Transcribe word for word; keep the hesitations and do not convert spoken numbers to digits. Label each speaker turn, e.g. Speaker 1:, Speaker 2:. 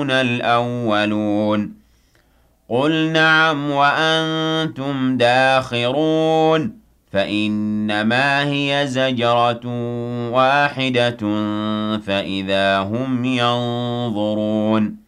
Speaker 1: الْأَوَّلُونَ قُلْ نَعَمْ وَأَنتُمْ دَاخِرُونَ فَإِنَّمَا هِيَ زَجْرَةٌ وَاحِدَةٌ فَإِذَا هُمْ يَنظُرُونَ